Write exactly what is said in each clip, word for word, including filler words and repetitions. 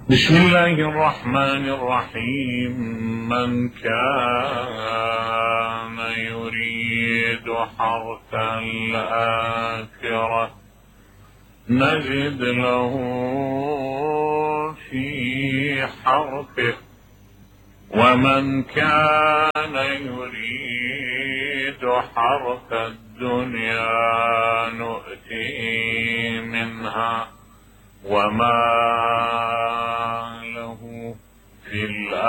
بسم الله الرحمن الرحيم. من كان يريد حرث الآخرة نجد له في حرثه، ومن كان يريد حرث الدنيا نؤتيه منها وما له في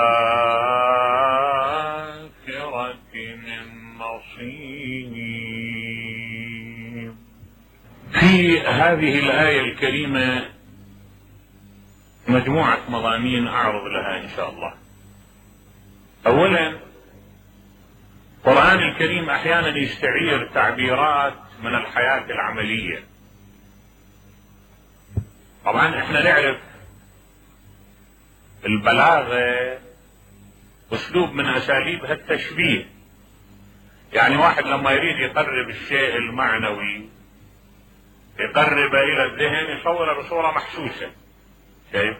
الآخرة من نصيب. في هذه الآية الكريمة مجموعة مضامين أعرض لها إن شاء الله. أولا، القرآن الكريم أحيانا يستعير تعبيرات من الحياة العملية. طبعا احنا نعرف البلاغة اسلوب من اساليبها التشبيه، يعني واحد لما يريد يقرب الشيء المعنوي يقرب الى الذهن يصوره بصورة محسوسة. شايف؟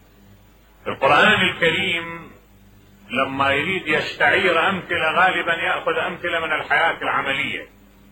القرآن الكريم لما يريد يستعير امثلة غالبا يأخذ امثلة من الحياة العملية،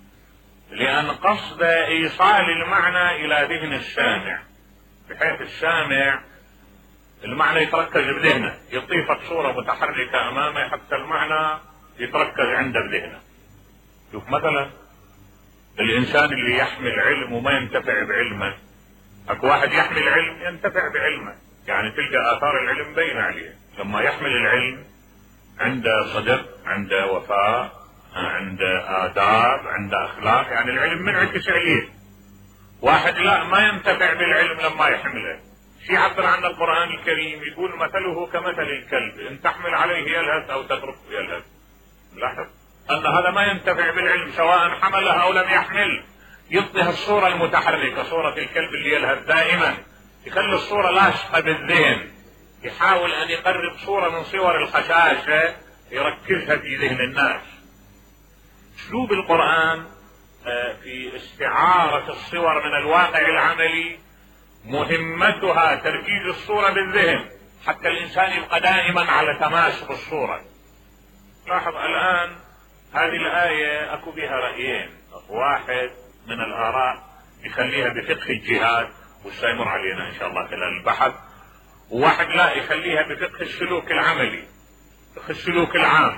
لان قصد ايصال المعنى الى ذهن السامع، بحيث السامع المعنى يتركز بذهنه، يضيفك صورة متحركة امامه حتى المعنى يتركز عنده بذهنه. شوف مثلا الانسان اللي يحمل علم وما ينتفع بعلمه، اكو واحد يحمل علم ينتفع بعلمه، يعني تلقى اثار العلم بين عليه. لما يحمل العلم عنده صدق، عنده وفاء، عنده آداب، عنده اخلاق، يعني العلم منعكس عليه. واحد لا ما ينتفع بالعلم لما يحمله. في عبر عن القرآن الكريم يقول مثله كمثل الكلب ان تحمل عليه يلهث او تتركه يلهث. لاحظ ان هذا ما ينتفع بالعلم سواء حمله او لم يحمل، يعطيها الصورة المتحركة، صورة الكلب اللي يلهث دائما، يخلي الصورة لاصقة بالذهن، يحاول ان يقرب صورة من صور الخشاشة يركزها في ذهن الناس. اسلوب القرآن في استعارة الصور من الواقع العملي مهمتها تركيز الصورة بالذهن حتى الإنسان يبقى دائما على تماس بالصورة. لاحظ الآن هذه الآية أكو بها رأيين، واحد من الآراء يخليها بفقه الجهاد والسيمر علينا إن شاء الله خلال البحث، وواحد لا يخليها بفقه السلوك العملي، فقه السلوك العام.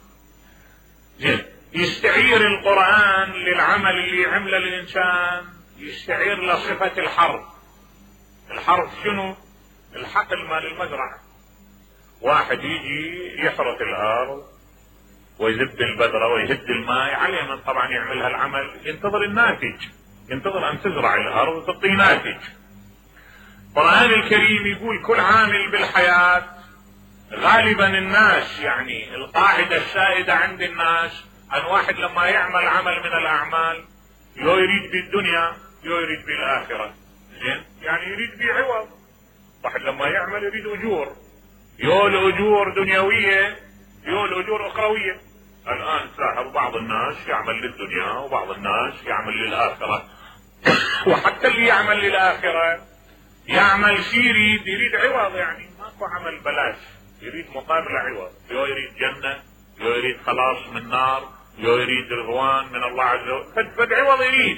جد يستعير القرآن للعمل اللي عمله الإنسان، يستعير لصفة الحرث. الحرث شنو؟ الحقل مال المزرعة. واحد يجي يحرث الأرض ويذب البذرة ويهد الماء، عليه من طبعا يعمل هالعمل ينتظر الناتج، ينتظر أن تزرع الأرض وتعطي ناتج. القرآن الكريم يقول كل عامل بالحياة غالبا الناس، يعني القاعدة السائدة عند الناس أن واحد لما يعمل عمل من الأعمال يو يريد بالدنيا يو يريد بالآخرة. زين؟ يعني يريد بعوض. واحد لما يعمل يريد أجور، يو الأجور دنيوية يو الأجور أخروية. الآن تلاحظ بعض الناس يعمل للدنيا وبعض الناس يعمل للآخرة وحتى اللي يعمل للآخرة يعمل شي يريد يريد عوض، يعني ماكو عمل بلاش، يريد مقابل عوض. يو يريد جنة، يو يريد خلاص من نار، يو يريد رضوان من الله عز وجل، فد عوض يريد.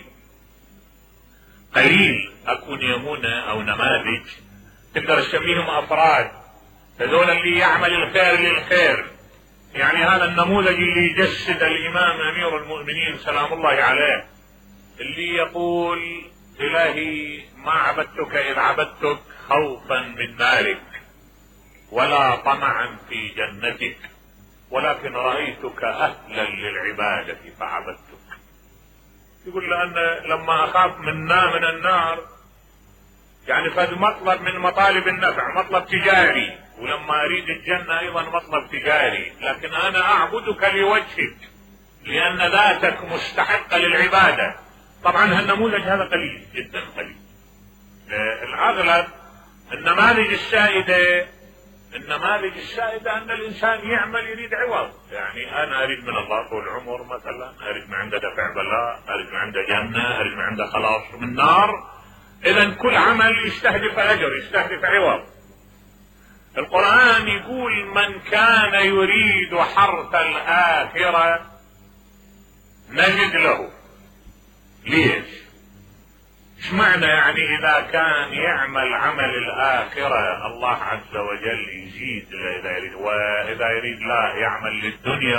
قليل اكو نمونة او نماذج تقدر تسميهم افراد، هذول اللي يعمل الخير للخير. يعني هذا النموذج اللي يجسد الامام امير المؤمنين سلام الله عليه، اللي يقول الهي ما عبدتك اذ عبدتك خوفا من نارك ولا طمعا في جنتك، ولكن رأيتك أهلا للعبادة فعبدتك. يقول لأن لما أخاف من من النار يعني فهذا مطلب من مطالب النفع، مطلب تجاري، ولما أريد الجنة أيضا مطلب تجاري، لكن أنا أعبدك لوجهك لأن ذاتك مستحقة للعبادة. طبعا هالنموذج هذا قليل جدا قليل. الأغلب النماذج السائدة النماذج السائدة أن الإنسان يعمل يريد عوض، يعني أنا أريد من الله طول العمر مثلا، أريد من عنده دفع بلاء، أريد من عنده جنة، أريد من عنده خلاص من نار. إذا كل عمل يستهدف أجر، يستهدف عوض. القرآن يقول من كان يريد حرث الآخرة نجد له. ليش؟ ايش معنى يعني اذا كان يعمل عمل الآخرة الله عز وجل يزيد له اذا يريد، واذا يريد لا يعمل للدنيا